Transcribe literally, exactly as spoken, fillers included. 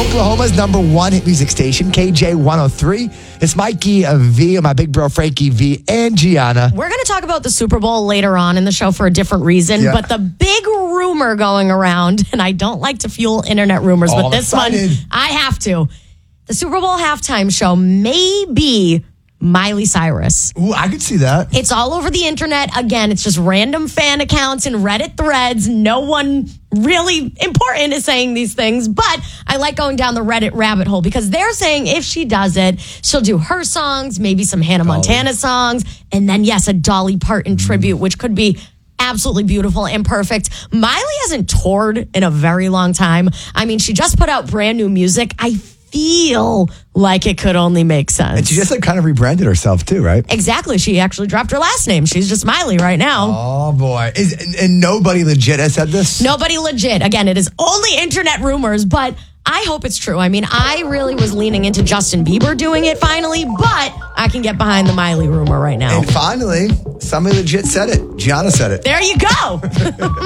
Oklahoma's number one hit music station, K J one oh three. It's Mikey uh, V and my big bro Frankie V and Gianna. We're going to talk about the Super Bowl later on in the show for a different reason, Yeah. but the big rumor going around, and I don't like to fuel internet rumors, Oh, but I'm this excited. one, I have to. The Super Bowl halftime show may be Miley Cyrus. Ooh, I could see that. It's all over the internet. Again, it's just random fan accounts and Reddit threads. No one really important is saying these things, but I like going down the Reddit rabbit hole because they're saying if she does it, she'll do her songs, maybe some Hannah Montana songs, and then, yes, a Dolly Parton tribute, which could be absolutely beautiful and perfect. Miley hasn't toured in a very long time. I mean, she just put out brand new music. I feel like it could only make sense. And she just like kind of rebranded herself too, right? Exactly. She actually dropped her last name. She's just Miley right now. Oh boy. Is, and, and nobody legit has said this? Nobody legit. Again, it is only internet rumors, but I hope it's true. I mean, I really was leaning into Justin Bieber doing it finally, but I can get behind the Miley rumor right now. And finally, somebody legit said it. Gianna said it. There you go.